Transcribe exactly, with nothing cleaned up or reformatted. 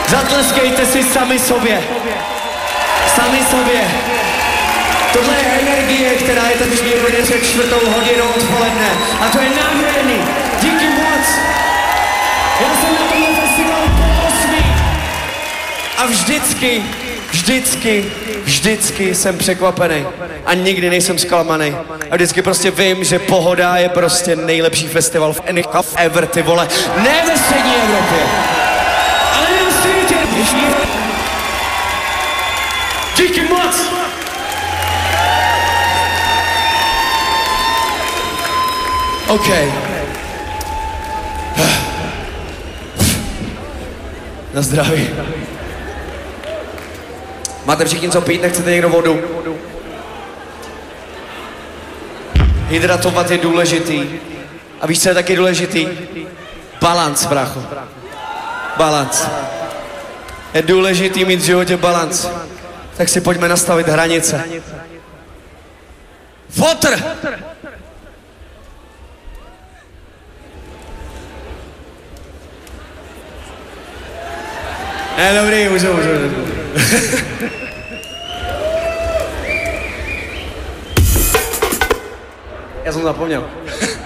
Zatleskejte si sami sobě. Sami sobě. Tohle je energie, která je tady někde před čtvrtou hodinou odpoledne. A to je nádherný. Díky moc. Já jsem na tomhle festivalu po osmi. A vždycky, vždycky, vždycky jsem překvapený. A nikdy nejsem zklamaný. A vždycky prostě vím, že Pohoda je prostě nejlepší festival v ever, ty vole. Ne ve střední Evropě. Ale na světě. Díky moc. OK. Na zdraví. Máte všichni co pít, nechcete někdo vodu? Hydratovat je důležitý. A víš, co je taky důležitý? Balans, brácho. Balans. Je důležitý mít v životě balans. Tak si pojďme nastavit hranice. Fotr! Ne, dobrý, můžu, můžu, můžu. Já jsem zapomněl.